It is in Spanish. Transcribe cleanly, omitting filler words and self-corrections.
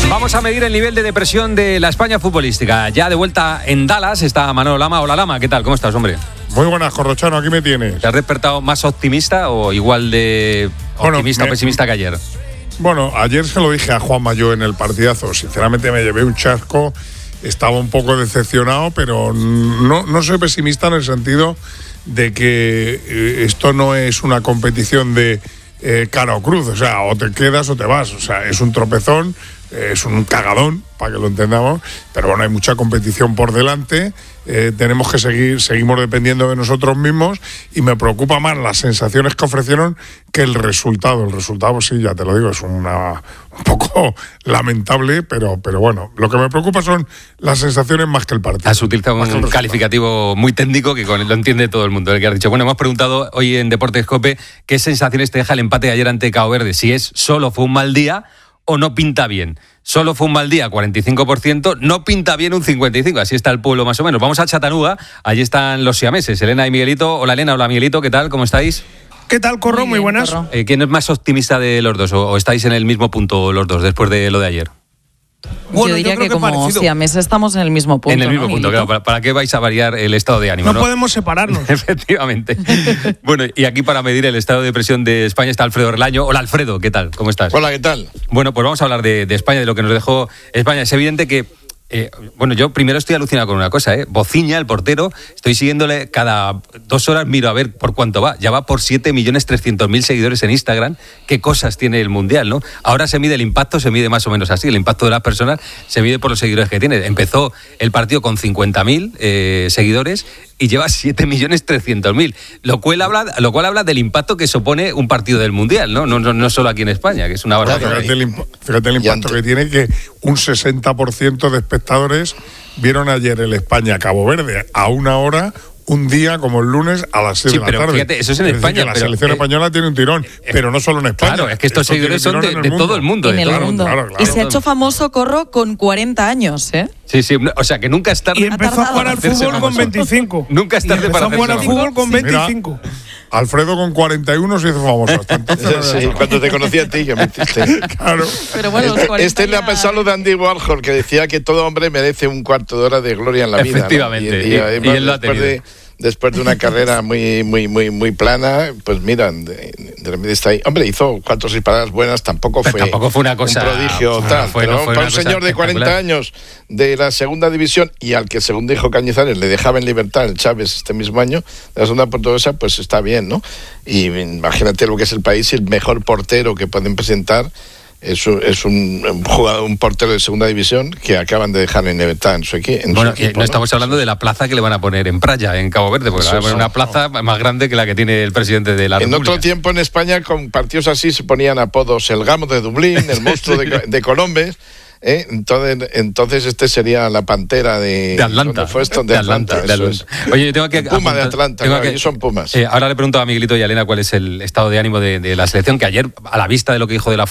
Vamos a medir el nivel de depresión de la España futbolística. Ya de vuelta en Dallas está Manolo Lama. Hola Lama, ¿qué tal? ¿Cómo estás, hombre? Muy buenas, Corrochano, aquí me tienes. ¿Te has despertado más optimista o igual de optimista o pesimista que ayer? Bueno, ayer se lo dije a Juanma yo en el partidazo. Sinceramente me llevé un chasco, estaba un poco decepcionado, pero no soy pesimista en el sentido de que esto no es una competición de cara o cruz, o sea, o te quedas o te vas, o sea, es un tropezón, es un cagadón, para que lo entendamos, pero bueno, hay mucha competición por delante, tenemos que seguimos dependiendo de nosotros mismos y me preocupa más las sensaciones que ofrecieron que el resultado. El resultado, sí, ya te lo digo, es un poco lamentable, pero bueno, lo que me preocupa son las sensaciones más que el partido. Has utilizado un calificativo muy técnico que con él lo entiende todo el mundo, el que has dicho. Bueno, hemos preguntado hoy en Deportes COPE qué sensaciones te deja el empate de ayer ante Cabo Verde, si solo fue un mal día o no pinta bien. Solo fue un mal día, 45%, no pinta bien un 55%, así está el pueblo más o menos. Vamos a Chattanooga, allí están los siameses, Elena y Miguelito. Hola Elena, hola Miguelito, ¿qué tal? ¿Cómo estáis? ¿Qué tal, Corro? Muy buenas. Corro. ¿Quién es más optimista de los dos o estáis en el mismo punto los dos después de lo de ayer? Bueno, yo diría que como siameses estamos en el mismo punto. En el mismo punto, claro. ¿Para qué vais a variar el estado de ánimo? No podemos separarnos. Efectivamente. Bueno, y aquí para medir el estado de depresión de España está Alfredo Relaño. Hola Alfredo, ¿qué tal? ¿Cómo estás? Hola, ¿qué tal? Bueno, pues vamos a hablar de España, de lo que nos dejó España. Es evidente que yo primero estoy alucinado con una cosa, Bociña, el portero, estoy siguiéndole cada 2 horas, miro a ver por cuánto va. Ya va por 7.300.000 seguidores en Instagram. ¿Qué cosas tiene el Mundial, no? Ahora se mide el impacto, se mide más o menos así. El impacto de las personas se mide por los seguidores que tiene. Empezó el partido con 50.000 seguidores y lleva 7.300.000. Lo cual habla del impacto que supone un partido del Mundial, ¿no? No solo aquí en España, que es una barbaridad. Fíjate el impacto que tiene, que un 60% de espectadores vieron ayer el España-Cabo Verde a 1 hora, un día como el lunes a las 6 de la tarde. Fíjate, eso es en España. Que la selección española tiene un tirón, pero no solo en España. Claro, es que estos seguidores son de todo el mundo. En el mundo. Claro. Y se ha hecho famoso, Corro, con 40 años, ¿eh? Sí, o sea que nunca es tarde. Y empezó a jugar al fútbol con 25. Nunca es tarde para hacerse famoso. Empezó a jugar al fútbol con 25. Mira, Alfredo con 41 se hizo famoso. Hasta entonces sí, cuando te conocí a ti, que me hiciste. Claro. Pero bueno, le ha pasado lo de Andy Warhol, que decía que todo hombre merece un cuarto de hora de gloria en la vida. Efectivamente. ¿No? Y él lo ha tenido. Después de una carrera muy plana, pues mira, de repente está ahí. Hombre, hizo 4 o 6 paradas buenas, tampoco fue una cosa, un prodigio tal. Pero para un señor de 40 años de la segunda división y al que, según dijo Cañizares, le dejaba en libertad el Chávez este mismo año, de la segunda portuguesa, pues está bien, ¿no? Y imagínate lo que es el país y el mejor portero que pueden presentar. Es un jugador, un portero de segunda división que acaban de dejar en libertad en su equipo. No estamos hablando de la plaza que le van a poner en Praia, en Cabo Verde, porque le van a poner una plaza más grande que la que tiene el presidente de la República. En otro tiempo en España, con partidos así, se ponían apodos: el Gamo de Dublín, el monstruo de Colombes. Entonces este sería la pantera de Atlanta. Fue esto? De Atlanta. Oye, tengo que Puma de Atlanta, ellos son Pumas. Ahora le pregunto a Miguelito y a Elena cuál es el estado de ánimo de la selección, que ayer, a la vista de lo que dijo de la